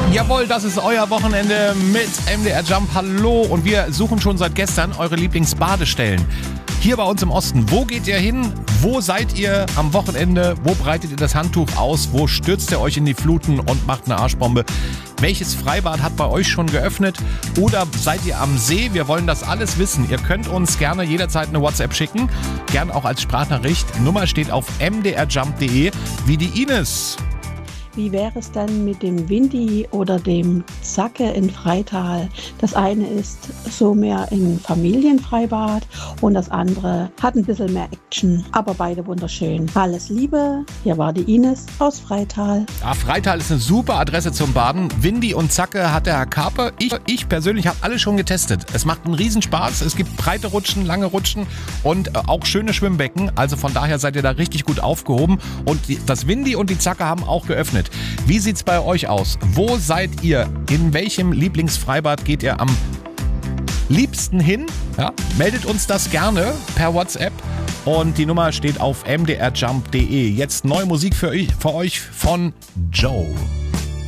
Jawohl, das ist euer Wochenende mit MDR Jump. Hallo, und wir suchen schon seit gestern eure Lieblingsbadestellen. Hier bei uns im Osten. Wo geht ihr hin? Wo seid ihr am Wochenende? Wo breitet ihr das Handtuch aus? Wo stürzt ihr euch in die Fluten und macht eine Arschbombe? Welches Freibad hat bei euch schon geöffnet? Oder seid ihr am See? Wir wollen das alles wissen. Ihr könnt uns gerne jederzeit eine WhatsApp schicken. Gern auch als Sprachnachricht. Nummer steht auf mdrjump.de. Wie die Ines. Wie wäre es denn mit dem Windy oder dem Zacke in Freital? Das eine ist so mehr ein Familienfreibad und das andere hat ein bisschen mehr Action, aber beide wunderschön. Alles Liebe, hier war die Ines aus Freital. Ja, Freital ist eine super Adresse zum Baden. Windy und Zacke hat der Herr Karpe. Ich persönlich habe alle schon getestet. Es macht einen Riesenspaß. Es gibt breite Rutschen, lange Rutschen und auch schöne Schwimmbecken. Also von daher seid ihr da richtig gut aufgehoben. Und das Windy und die Zacke haben auch geöffnet. Wie sieht's bei euch aus? Wo seid ihr? In welchem Lieblingsfreibad geht ihr am liebsten hin? Ja, meldet uns das gerne per WhatsApp. Und die Nummer steht auf mdrjump.de. Jetzt neue Musik für euch von Joe.